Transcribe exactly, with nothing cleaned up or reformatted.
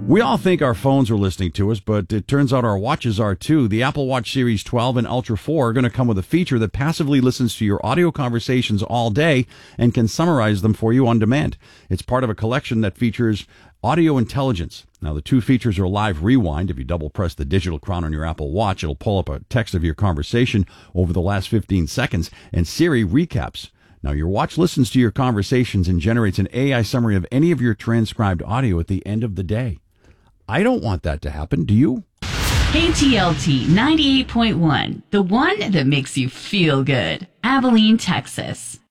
We all think our phones are listening to us, but it turns out our watches are too. The Apple Watch Series twelve and Ultra four are going to come with a feature that passively listens to your audio conversations all day and can summarize them for you on demand. It's part of a collection that features audio intelligence. Now, the two features are Live Rewind. If you double press the digital crown on your Apple Watch, it'll pull up a text of your conversation over the last fifteen seconds, and Siri Recaps. Now, your watch listens to your conversations and generates an A I summary of any of your transcribed audio at the end of the day. I don't want that to happen. Do you? K T L T ninety-eight point one, the one that makes you feel good. Abilene, Texas.